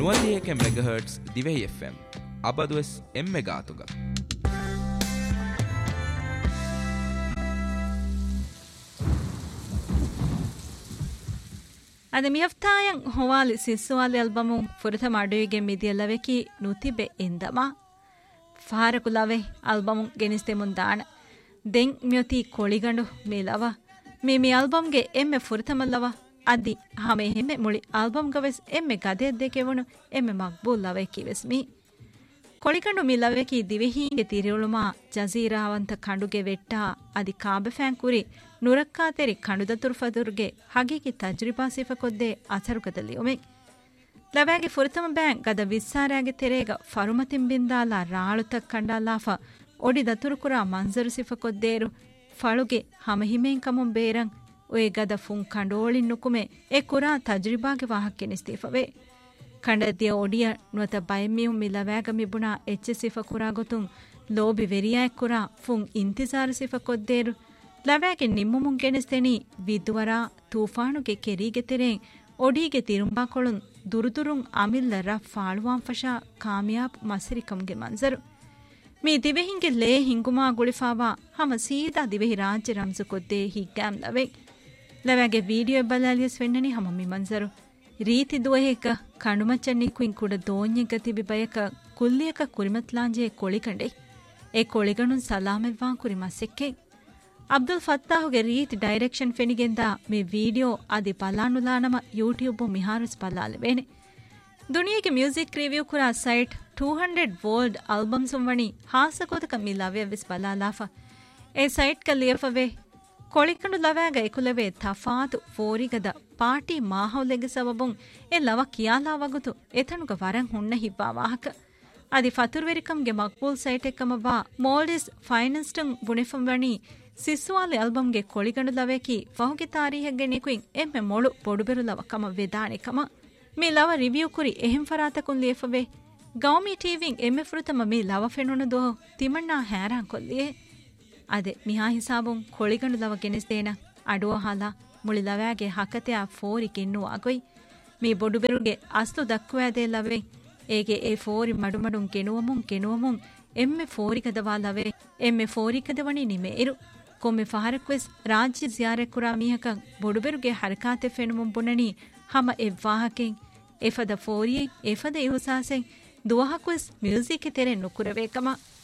ನುವತಿಯಕೆ megahertz ದಿವೆ FM ಅಬದುಸ್ ಎಮ್ಮೆಗಾತುಗ ಅದ ಮಿಯಫ್ತಾಯಂ ಹೊವಾಲಿ ಸಿಸ್ಸುವಾಲಿ album ಫುರತ ಮಾಡುವಿಗೆ ಮಿದಿಯಲ್ಲವೆಕಿ ನುತಿಬೆ ಎಂದಮ ಫಾರಕುಲವೆ album ಗೆನಿಸ್ತೆ ಮುಂದಾಣ ದೆಂ ಮ್ಯತಿ ಕೊಳಿಗಂಡು ಮೇಲವ ಮಿ ಆಲ್ಬಮ್ಗೆ ಎಮ್ಮೆ ಫುರತಮಲ್ಲವ ಅದಿ ಹಮೆ ಹೆಮ್ಮೆ ಮುಳಿ ಆಲ್ಬಮ್ ಗವೆಸ್ ಎಮ್ಮೆ ಗದೆದ್ದೆಕೆವಣು ಎಮ್ಮೆ ಮಕ್ಬೂಲ್ ಲವೆಕಿ ವೆಸ್ ಮಿ ಕೊಳಿಗಂಡು ಮಿ ಲವೆಕಿ ದಿವೆಹೀಗೆ ತಿರಿಯುಳುಮ ಜಜೀರಾವಂತ ಕಂಡುಗೆ ವೆಟ್ಟ ಅದಿ ಕಾಬೆ ಫ್ಯಾನ್ ಕುರಿ ನುರಕ್ಕಾತೆರಿ ಕಂಡುದತುರು ಫದುರ್ಗೆ ಹಗೀಗಿ ತಜ್ರಿಬಾ ಸಿಫಕೊದ್ದೆ ಅಸರುಗದಲ್ಲಿ ಒಮೆ ಲವ್ಯಾಗೆ ಫುರತಮ ಬ್ಯಾಂಕ್ ಗದ ವಿಸ್ಸಾರಾಗೆ ತೆರೇಗ ಫರುಮತಿಂಬಿಂದಾಲ ರಾಳುತ ಕಂಡಾಲಾಫ ಒಡಿ ದತುರು ಕುರ ಮಂಜರು ಸಿಫಕೊದ್ದೇರು ಫಳುಗೆ ಹಮಹಿಮೇನ್ ಕಮುಂ ಬೇರಂ ಒಯ್ ಗದ ಫುಂ ಕಂಡೋಳಿನ್ ನುಕುಮೆ A ಕುರಾ ತಜ್ರಿಬಾಗೆ ವಾಹಕ್ಕೆ ನಿಸ್ತೀಫವೆ ಕಂಡದ್ದಿಯ Odia ನುವತ ಬಯಮಿಯುಂ ಮಿಲವ್ಯಾಗ ಮಿಬುಣಾ ಎಚ್ಚೆ ಸಿಫ ಕುರಾ ಗೊತುಂ Lobi ವೆರಿಯಾಯ್ ಕುರಾ ಫುಂ ಇಂತಿಜಾರು ಸಿಫಕೊದ್ದೇರು ಲವ್ಯಾಗೆ ನಿಮ್ಮುಮುಂ ಗೆನಿಸ್ತೆನಿ ವಿದುವರಾ ತೂಫಾನುಗೆ ಕೆರಿಗೆ ತೆರೆಂ ಒಡಿಗೆ ತಿರುಂಬಾಕೊಳುಂ ದುರುದುರುಂ ಅಮಿಲ್ಲ rough ಫಾಳುವಾಂ ಫಶಾ ಕಾಮಿಯಾಬ್ ಮಸರಿಕಂಗೆ ಮಂಜರು me ದಿವೆಹಿಂಗೆ ಲೇ ಹಿಂಗುಮಾ ಗುಳಿಫಾವಾ ಹಮ ಸೀದಾ ದಿವೆಹಿ ರಾಜ್ಯ ರಂಜು ಕೊದ್ದೆ ಹಿಗ್ಗಾಂ ಲವ್ಯಾಗೆ ವೀಡಿಯೋ ಬಲಾಲಿಯಸ್ ವೆನ್ನನಿ ಹಮ ಮಿ ಮಂಜರು ರೀತಿ ದುವಹೇಕ ಕಣುಮಚ್ಚನ್ನಿ ಕುಯಿನ್ ಕುಡ ದೋನ್ಯ ಗತಿಬಿ ಬಯಕ ಕುಲ್ಲಿಯಕ ಕುರಿಮತ್ಲಾಂಜೆ ಕೊಳಿಕಂಡೆ ಎ ಕೊಳಿಗಣುನ್ ಸಲಾಮೆವ್ವಾ ಕುರಿಮಸ್ಸೆಕ್ಕೆ ಅಬ್ದುಲ್ ಫತ್ತಾಹುಗೆ ರೀತಿ ಡೈರೆಕ್ಷನ್ ಫೆನಿಗೆಂದ ಮಿ ವಿಡಿಯೋ ಅದಿ ಪಲಾನುಲಾನಮ YouTube ಮಿಹಾರಸ್ ಪಲಾಲೆವೇನೆ ದುನಿಯೆಗೆ music review ಕುರ site 200 world albums ವಣಿ ಹಾಸಕೋತಕ me ಲವ್ಯವಿಸ್ ಪಲಾಲಾಫ A site ಕ ಲಿಯಫವೆ ಕೊಳಿಕಂಡು ಲವ್ಯಾಗ ಎಕುಲವೆ ತಫಾತು ಫೋರಿಗದ ಪಾರ್ಟಿ ಮಾಹೌಲೆಗೆ ಸಬಬುಂ ಎ ಲವ ಕಿಯಾಲಾವಗುತು ಎತನುಗ ವರಂ ಹುಣ್ಣ ಹಿಬ್ಬಾ ವಾಹಕ ಅದಿ ಫತುರ್ವೆರಿಕಂಗೆ ಮಕ್ಬೂಲ್ ಸೈಟ್ ಎಕ್ಕಮಬಾ ಮೋಲ್ಡಿಸ್ ಫೈನಸ್ಟಂ ಬುಣಿಫಂ ವಣಿ ಸಿಸ್ಸುವಾಲಿ ಆಲ್ಬಮ್ಗೆ ಕೊಳಿಗಂಡು ಲವೆಕಿ ಫಹುಗೆ ತಾರೀಹೆಗೆ ನಿಕುಯಿನ್ ಎಮ್ಮೆ ಮೊಳು ಪೊಡುಬೆರು ಲವ ಕಮ ವೆದಾಣಿಕಮ ಮಿ ಲವ ರಿವ್ಯೂ ಕುರಿ ಎಹೆಂ ಫರಾತಕುನ್ ಲಿಯಫವೆ ಗೌಮಿ ಟಿವಿಂಗ್ ಎಮ್ಮೆ ಫುರುತಮ ಮಿ ಲವ ಫೆನುನು ದೋ ತಿಮಣ್ಣಾ ಹ್ಯಾರಾನ್ ಕೊಲ್ಲಿಯೇ ಅದೆ ಮಿಹಾ ಹಿಸಾಬುಂ ಕೊಳಿಗಂಡು ಲವ ಗೆನಿಸ್ದೇನ ಅಡುವ ಹಾಲ ಮುಳಿ ಲವ್ಯಾಗೆ ಹಕತೆಯ ಫೋರಿ ಕಿನ್ನುವ ಅಗೊಯ್ ಮಿ ಬೊಡುಬೆರುಗೆ ಅಸ್ಲು ದಕ್ಕುವಾದೆ ಲವೆ ಏಗೆ ಎ ಫೋರಿ ಮಡುಮಡುಂ ಕೆನುವಮುಂ ಎಮ್ಮೆ ಫೋರಿಕದವಾ ಲವೆ ಎಮ್ಮೆ ಫೋರಿಕದವಣಿ ನಿಮೆ ಇರು ಕೊಮ್ಮೆ ಫಹರಕ್ವೆಸ್ ರಾಜ್ಯ ಜಿಯಾರೆ ಕುರಾ ಮೀಹಕ ಬೊಡುಬೆರುಗೆ ಹರಕಾತೆ ಫೆನುಮುಂ ಬುಣನಿ ಹಮ ಎವ್ವಾಹಕೆಂ ಎಫದ ಫೋರಿಯೆ ಎಫದ ಇಹುಸಾಸೆಂ ದುವಹಕ್ವೆಸ್ ಮ್ಯೂಸಿಕ್ ತೆರೆ ನುಕುರವೇಕಮ